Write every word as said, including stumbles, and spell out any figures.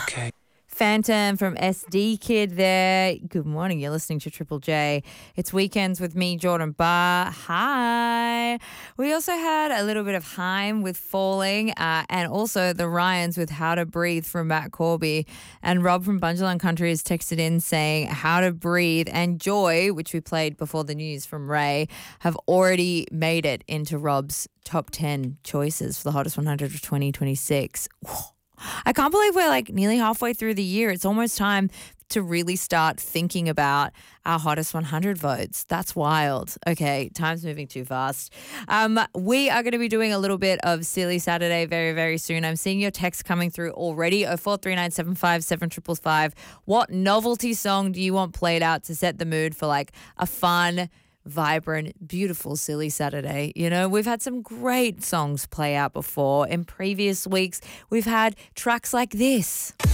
Okay. Phantom from S D Kid there. Good morning. You're listening to Triple J. It's Weekends with me, Jordan Barr. Hi. We also had a little bit of Haim with Falling uh, and also the Ryans with How to Breathe from Matt Corby. And Rob from Bungeland Country has texted in saying How to Breathe and Joy, which we played before the news from Ray, have already made it into Rob's top ten choices for the Hottest one hundred of twenty twenty-six. I can't believe we're like nearly halfway through the year. It's almost time to really start thinking about our Hottest one hundred votes. That's wild. Okay, time's moving too fast. Um, we are going to be doing a little bit of Silly Saturday very, very soon. I'm seeing your text coming through already. oh four three nine seven five seven five five five. What novelty song do you want played out to set the mood for like a fun, vibrant, beautiful, silly Saturday? You know, we've had some great songs play out before. In previous weeks, we've had tracks like this.